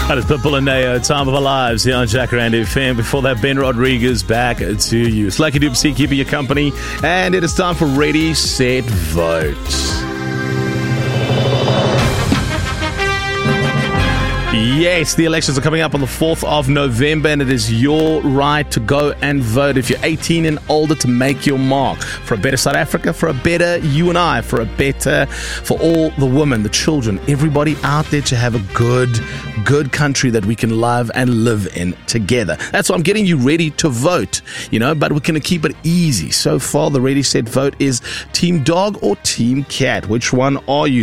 That is Pitbull and Neo, Time of Our Lives here on Jacaranda FM. Before that, Ben Rodriguez, back to you. It's Lucky Dube C keeping you company, and it is time for Ready, Set, Vote. Yes, the elections are coming up on the 4th of November, and it is your right to go and vote if you're 18 and older to make your mark for a better South Africa, for a better you and I, for all the women, the children, everybody out there to have a good country that we can love and live in together. That's why I'm getting you ready to vote, but we're going to keep it easy. So far, the Ready, Set, Vote is Team Dog or Team Cat. Which one are you?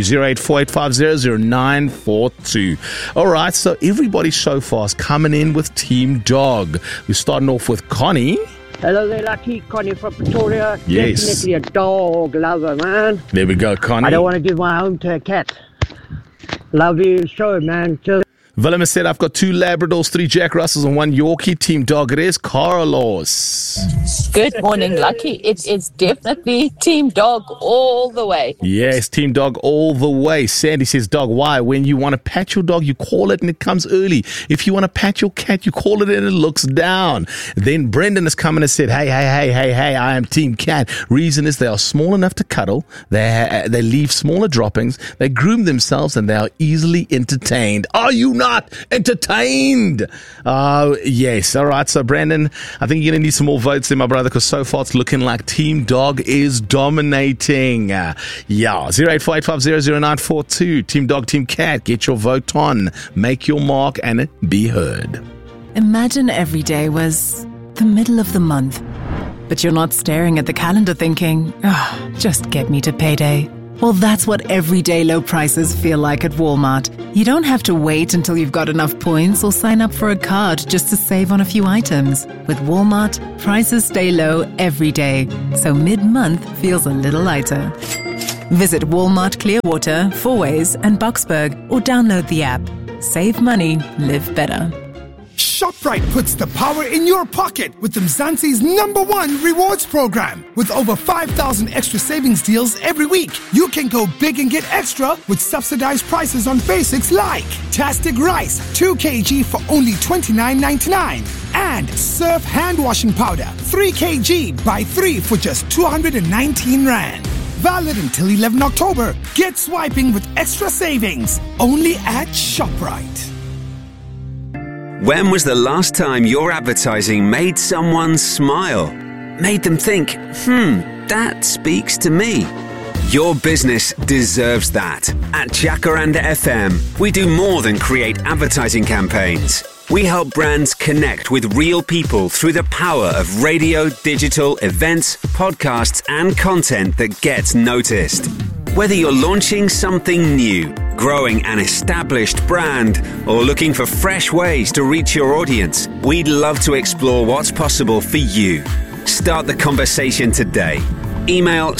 0848500942. All right, so everybody so far is coming in with Team Dog. We're starting off with Connie. Hello there, Lucky. Connie from Pretoria. Yes. Definitely a dog lover, man. There we go, Connie. I don't want to give my home to a cat. Love you show, man. Cheers. Willem has said, I've got 2 Labradors, 3 Jack Russells, and 1 Yorkie. Team Dog it is. Carlos. Good morning, Lucky. It is definitely Team Dog all the way. Yes, Team Dog all the way. Sandy says, Dog, why? When you want to pat your dog, you call it and it comes early. If you want to pat your cat, you call it and it looks down. Then Brendan has come in and said, hey, I am Team Cat. Reason is they are small enough to cuddle. They leave smaller droppings. They groom themselves and they are easily entertained. Are you not entertained? Yes. All right. So, Brandon, I think you're going to need some more votes there, my brother, because so far it's looking like Team Dog is dominating. 0848500942. Team Dog, Team Cat, get your vote on. Make your mark and be heard. Imagine every day was the middle of the month, but you're not staring at the calendar thinking, just get me to payday. Well, that's what everyday low prices feel like at Walmart. You don't have to wait until you've got enough points or sign up for a card just to save on a few items. With Walmart, prices stay low every day, so mid-month feels a little lighter. Visit Walmart Clearwater, Fourways, and Boksburg or download the app. Save money, live better. ShopRite puts the power in your pocket with Mzansi's #1 rewards program. With over 5,000 extra savings deals every week, you can go big and get extra with subsidized prices on basics like Tastic Rice, 2 kg for only $29.99. And Surf hand washing powder, 3 kg, buy 3 for just 219 Rand. Valid until 11 October. Get swiping with extra savings. Only at ShopRite. When was the last time your advertising made someone smile? Made them think, that speaks to me. Your business deserves that. At Jacaranda FM, we do more than create advertising campaigns. We help brands connect with real people through the power of radio, digital, events, podcasts, and content that gets noticed. Whether you're launching something new, growing an established brand, or looking for fresh ways to reach your audience, we'd love to explore what's possible for you. Start the conversation today. Email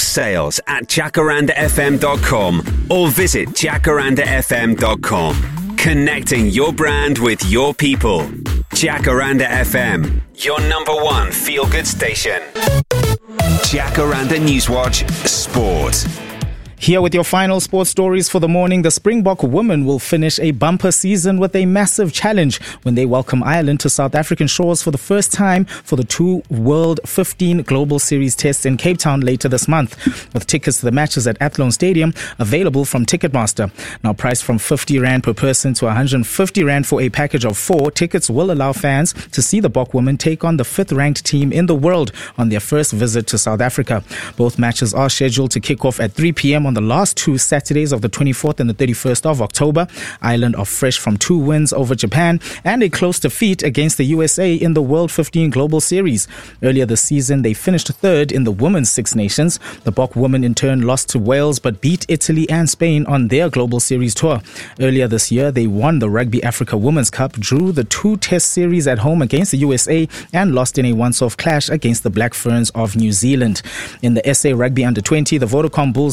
sales@jacarandafm.com or visit jacarandafm.com. Connecting your brand with your people. Jacaranda FM, your #1 feel-good station. Jacaranda Newswatch Sport. Here with your final sports stories for the morning, the Springbok women will finish a bumper season with a massive challenge when they welcome Ireland to South African shores for the first time for the 2 World 15 Global Series tests in Cape Town later this month, with tickets to the matches at Athlone Stadium available from Ticketmaster. Now priced from 50 Rand per person to 150 Rand for a package of 4, tickets will allow fans to see the Bok women take on the 5th-ranked team in the world on their first visit to South Africa. Both matches are scheduled to kick off at 3 p.m. on the last 2 Saturdays of the 24th and the 31st of October. Ireland are fresh from 2 wins over Japan and a close defeat against the USA in the World 15 Global Series. Earlier this season, they finished 3rd in the Women's Six Nations. The Bok women in turn lost to Wales but beat Italy and Spain on their Global Series tour. Earlier this year, they won the Rugby Africa Women's Cup, drew the 2-test series at home against the USA and lost in a once-off clash against the Black Ferns of New Zealand. In the SA Rugby Under-20, the Vodacom Bulls currently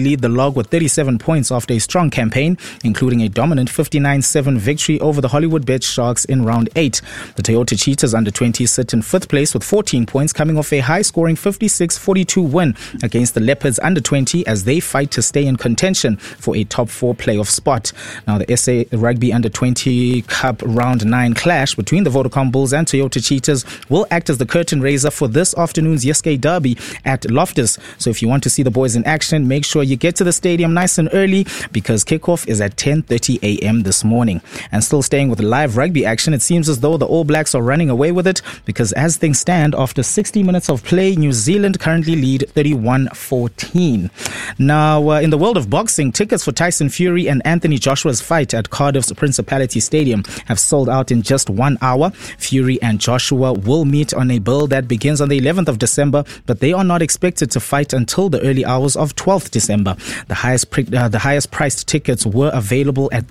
lead the log with 37 points after a strong campaign, including a dominant 59-7 victory over the Hollywood Bet Sharks in round 8. The Toyota Cheetahs under-20 sit in 5th place with 14 points, coming off a high-scoring 56-42 win against the Leopards under-20 as they fight to stay in contention for a top 4 playoff spot. Now, the SA Rugby under-20 Cup round 9 clash between the Vodacom Bulls and Toyota Cheetahs will act as the curtain raiser for this afternoon's Yeske Derby at Loftus. So if you want to see the boys in action, make sure you get to the stadium nice and early because kickoff is at 10:30 a.m. this morning. And still staying with live rugby action, it seems as though the All Blacks are running away with it because as things stand, after 60 minutes of play, New Zealand currently lead 31-14. Now, in the world of boxing, tickets for Tyson Fury and Anthony Joshua's fight at Cardiff's Principality Stadium have sold out in just 1 hour. Fury and Joshua will meet on a bill that begins on the 11th of December, but they are not expected to fight until the early hours of 12th December. The highest priced tickets were available at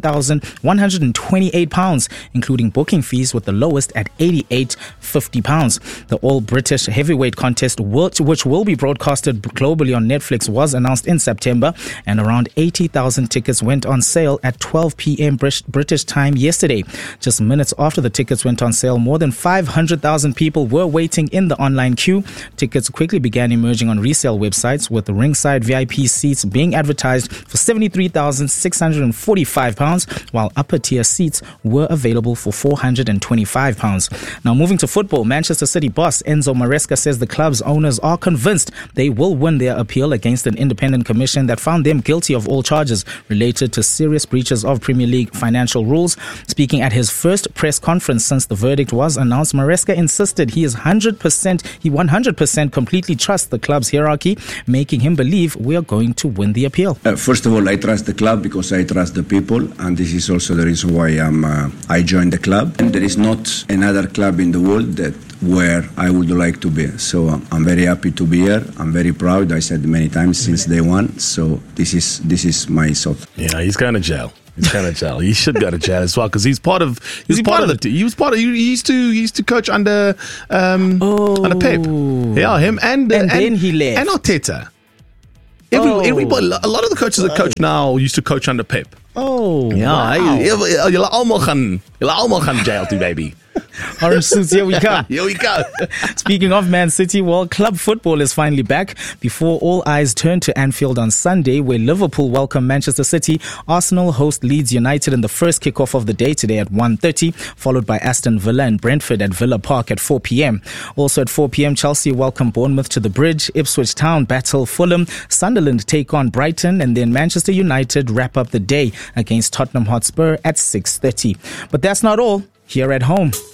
£13,128, including booking fees, with the lowest at £88.50. The All-British Heavyweight Contest, which will be broadcasted globally on Netflix, was announced in September, and around 80,000 tickets went on sale at 12 p.m. British time yesterday. Just minutes after the tickets went on sale, more than 500,000 people were waiting in the online queue. Tickets quickly began emerging on resale websites, with the ringside VIP seats being advertised for £73,645, while upper tier seats were available for £425. Now, moving to football, Manchester City boss Enzo Maresca says the club's owners are convinced they will win their appeal against an independent commission that found them guilty of all charges related to serious breaches of Premier League financial rules. Speaking at his first press conference since the verdict was announced, Maresca insisted he 100% completely trusts the club's hierarchy, making him believe we are going to win the appeal. First of all, I trust the club because I trust the people, and this is also the reason why I joined the club. And there is not another club in the world where I would like to be. So I'm very happy to be here. I'm very proud. I said many times since day one. So this is my thought. Yeah, he's going to jail. He's going to jail. He should go to jail as well because he used to coach under Pep. Yeah, him and then he left. And Arteta. Everybody, a lot of the coaches that coach now used to coach under Pep. Oh, yeah. Wow. You're allemaal gaan jail toe, baby. Orange suits, here we come. Here we go. Speaking of Man City, well, club football is finally back before all eyes turn to Anfield on Sunday, where Liverpool welcome Manchester City. Arsenal host Leeds United in the first kickoff of the day today at 1:30, followed by Aston Villa and Brentford at Villa Park at 4 p.m. Also at 4 p.m, Chelsea welcome Bournemouth to the Bridge, Ipswich Town battle Fulham, Sunderland take on Brighton, and then Manchester United wrap up the day against Tottenham Hotspur at 6:30. But that's not all here at home.